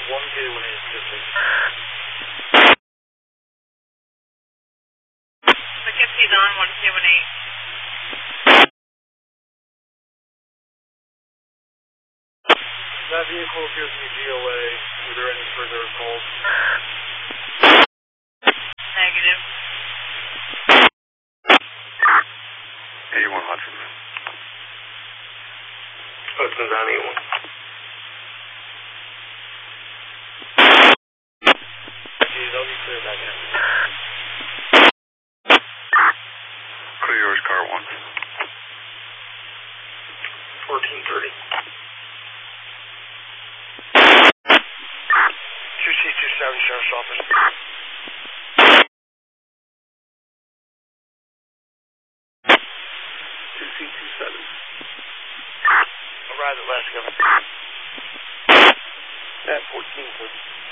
Poughkeepsie's on 178. That vehicle appears to be GLA. Are there any further calls? Negative. 81 Hudson. Hudson's on 81. I'll be clear back in. Clear yours, car 1. 1430. 2C27 Sheriff's Office. 2C27. Arrived at last government. At 1430.